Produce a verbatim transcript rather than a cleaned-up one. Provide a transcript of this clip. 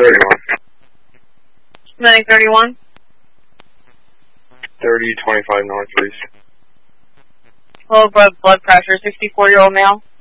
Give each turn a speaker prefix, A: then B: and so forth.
A: thirty-one.
B: Medic thirty-one.
A: thirty twenty-five north, please.
B: Low blood blood pressure, sixty-four-year-old male.